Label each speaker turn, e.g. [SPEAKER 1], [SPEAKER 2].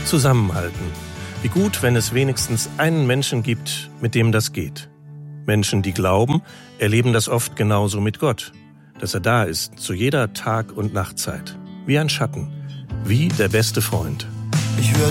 [SPEAKER 1] Zusammenhalten. Wie gut, wenn es wenigstens einen Menschen gibt, mit dem das geht. Menschen, die glauben, erleben das oft genauso mit Gott. Dass er da ist, zu jeder Tag- und Nachtzeit. Wie ein Schatten. Wie der beste Freund.
[SPEAKER 2] Ich hör